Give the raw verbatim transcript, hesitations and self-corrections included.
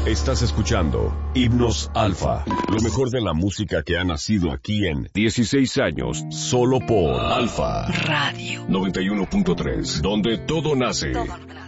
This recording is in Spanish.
Estás escuchando Himnos Alfa, lo mejor de la música que ha nacido aquí en dieciséis años, solo por Alfa Radio noventa y uno punto tres, donde todo nace. Todo.